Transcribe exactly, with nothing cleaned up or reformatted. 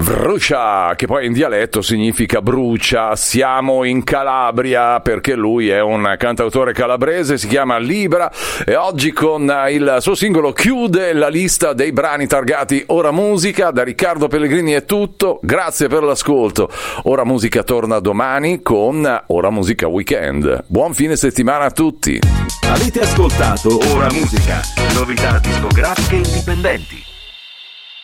Vruscia, che poi in dialetto significa brucia. Siamo in Calabria perché lui è un cantautore calabrese, si chiama Libra e oggi con il suo singolo chiude la lista dei brani targati Ora Musica. Da Riccardo Pellegrini è tutto, grazie per l'ascolto. Ora Musica torna domani con Ora Musica Weekend. Buon fine settimana a tutti. Avete ascoltato Ora Musica, novità discografiche indipendenti.